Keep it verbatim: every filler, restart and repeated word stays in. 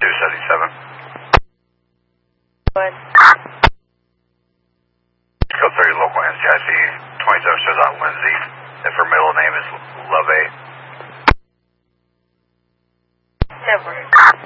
two seventy-seven. What? Code thirty local N C I C twenty-seven shows out Lindsay. If her middle name is Love. Never.